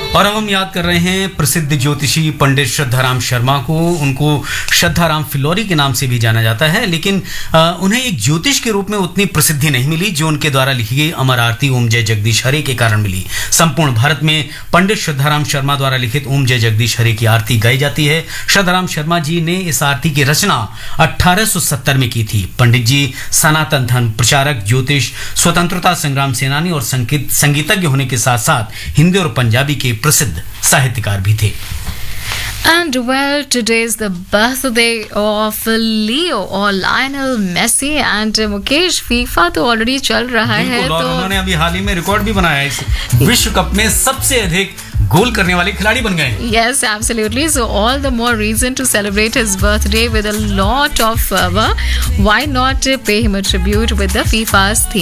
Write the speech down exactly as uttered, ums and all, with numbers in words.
और अब हम याद कर रहे हैं प्रसिद्ध ज्योतिषी पंडित श्रद्धाराम शर्मा को। उनको श्रद्धाराम फिलौरी के नाम से भी जाना जाता है, लेकिन आ, उन्हें एक ज्योतिष के रूप में उतनी प्रसिद्धि नहीं मिली जो उनके द्वारा लिखी गई अमर आरती ओम जय जगदीश हरे के कारण मिली। संपूर्ण भारत में पंडित श्रद्धाराम शर्मा द्वारा लिखित ओम जय जगदीश हरे की आरती गाई जाती है। श्रद्धाराम शर्मा जी ने इस आरती की रचना अठारह सौ सत्तर में की थी। पंडित जी सनातन धर्म प्रचारक, ज्योतिष, स्वतंत्रता संग्राम सेनानी और संगीत संगीतज्ञ होने के साथ साथ हिंदी और पंजाबी के प्रसिद्ध साहित्यकार भी थे। And well, today is the birthday of Leo or Lionel Messi and Mukesh। FIFA तो ऑलरेडी चल रहा है, तो उन्होंने अभी हाल ही में रिकॉर्ड भी बनाया है, इस विश्व कप में सबसे अधिक गोल करने वाले खिलाड़ी बन गए। Yes, absolutely. So all the more reason to celebrate his birthday with a lot of fervor. Why not pay him a tribute with the FIFA's theme?